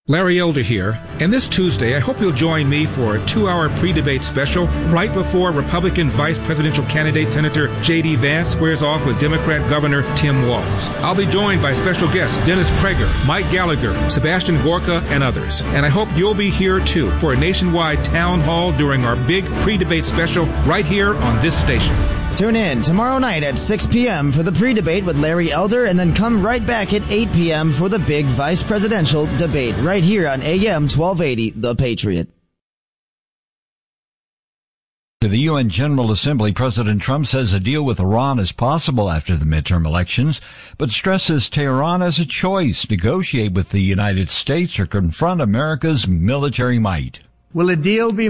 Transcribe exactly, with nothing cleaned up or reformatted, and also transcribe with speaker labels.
Speaker 1: Larry Elder here, and this Tuesday I hope you'll join me for a two-hour pre-debate special right before Republican vice presidential candidate Senator J D. Vance squares off with Democrat Governor Tim Walz. I'll be joined by special guests Dennis Prager, Mike Gallagher, Sebastian Gorka, and others. And I hope you'll be here too for a nationwide town hall during our big pre-debate special right here on this station.
Speaker 2: Tune in tomorrow night at six p.m. for the pre-debate with Larry Elder, and then come right back at eight p.m. for the big vice presidential debate right here on A M twelve eighty, The Patriot.
Speaker 3: To the U N General Assembly, President Trump says a deal with Iran is possible after the midterm elections, but stresses Tehran has a choice: negotiate with the United States or confront America's military might.
Speaker 4: Will a deal be